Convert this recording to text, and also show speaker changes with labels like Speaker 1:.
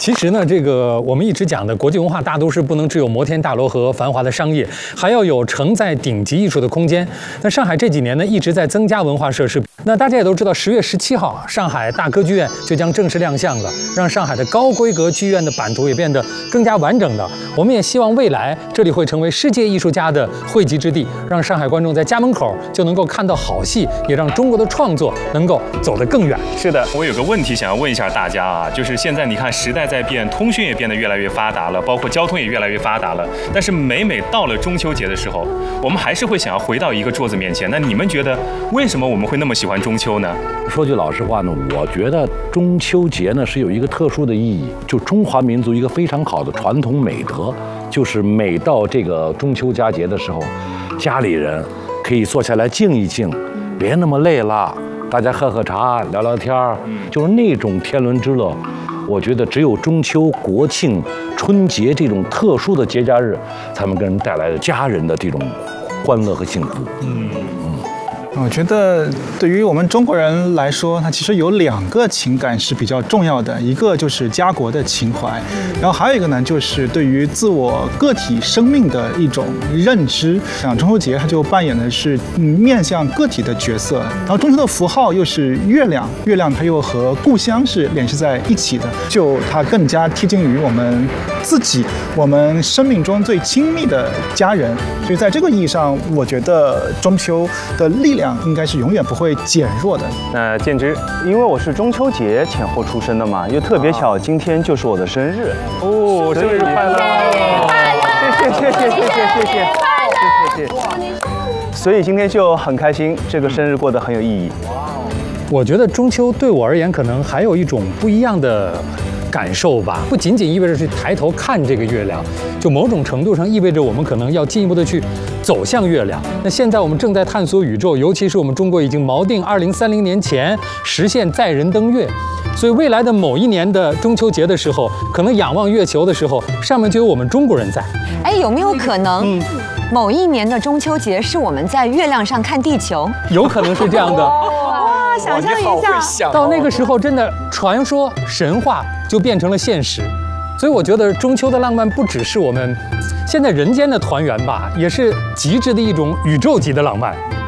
Speaker 1: 其实呢，这个我们一直讲的国际文化大都市不能只有摩天大楼和繁华的商业，还要有承载顶级艺术的空间。那上海这几年呢，一直在增加文化设施。那大家也都知道，10月17号，上海大歌剧院就将正式亮相了，让上海的高规格剧院的版图也变得更加完整的。我们也希望未来这里会成为世界艺术家的汇集之地，让上海观众在家门口就能够看到好戏，也让中国的创作能够走得更远。
Speaker 2: 是的，我有个问题想要问一下大家啊，就是现在你看时代在变，通讯也变得越来越发达了，包括交通也越来越发达了。但是每到了中秋节的时候，我们还是会想要回到一个桌子面前。那你们觉得为什么我们会那么喜欢中秋呢？
Speaker 3: 说句老实话呢，我觉得中秋节呢是有一个特殊的意义，就中华民族一个非常好的传统美德，就是每到这个中秋佳节的时候，家里人可以坐下来静一静，别那么累了，大家喝喝茶，聊聊天儿，就是那种天伦之乐。我觉得只有中秋、国庆、春节这种特殊的节假日，才能给人带来的家人的这种欢乐和幸福。
Speaker 4: 我觉得对于我们中国人来说，它其实有2个情感是比较重要的，一个就是家国的情怀，然后还有一个呢，就是对于自我个体生命的一种认知。像中秋节，它就扮演的是面向个体的角色，然后中秋的符号又是月亮，月亮它又和故乡是联系在一起的，就它更加贴近于我们自己，我们生命中最亲密的家人。所以在这个意义上，我觉得中秋的力量应该是永远不会减弱的。
Speaker 5: 那建之，因为我是中秋节前后出生的嘛，又特别巧，今天就是我的生日
Speaker 2: 哦，生日快乐！
Speaker 5: 谢谢。所以今天就很开心，这个生日过得很有意义。
Speaker 1: 我觉得中秋对我而言，可能还有一种不一样的感受吧，不仅仅意味着去抬头看这个月亮，就某种程度上意味着我们可能要进一步的去走向月亮。那现在我们正在探索宇宙，尤其是我们中国已经锚定2030年前实现载人登月，所以未来的某一年的中秋节的时候，可能仰望月球的时候，上面就有我们中国人在。
Speaker 6: 哎，有没有可能，某一年的中秋节是我们在月亮上看地球？
Speaker 1: 有可能是这样的。
Speaker 6: 哇，想象一下，
Speaker 1: 到那个时候，真的传说神话就变成了现实。所以我觉得中秋的浪漫不只是我们现在人间的团圆吧，也是极致的一种宇宙级的浪漫。